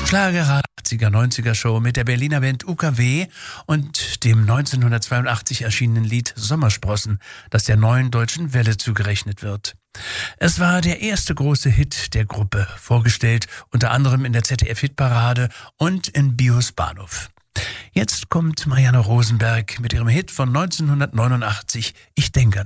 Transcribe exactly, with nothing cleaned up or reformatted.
Schlager achtziger, neunziger Show mit der Berliner Band U K W und dem neunzehnhundertzweiundachtzig erschienenen Lied Sommersprossen, das der Neuen Deutschen Welle zugerechnet wird. Es war der erste große Hit der Gruppe, vorgestellt unter anderem in der Z D F-Hitparade und in Bios Bahnhof. Jetzt kommt Marianne Rosenberg mit ihrem Hit von neunzehnhundertneunundachtzig, Ich denk an